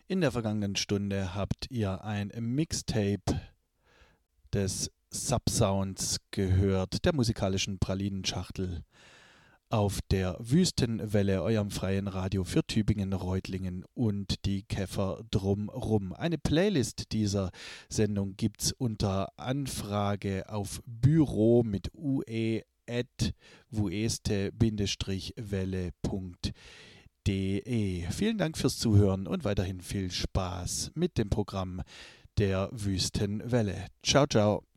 In der vergangenen Stunde habt ihr ein Mixtape des Subsounds gehört, der musikalischen Pralinenschachtel, auf der Wüstenwelle, eurem freien Radio für Tübingen, Reutlingen und die Käfer drumrum. Eine Playlist dieser Sendung gibt's unter Anfrage auf Büro mit ue@wueste-welle.de. Vielen Dank fürs Zuhören und weiterhin viel Spaß mit dem Programm der Wüstenwelle. Ciao, ciao.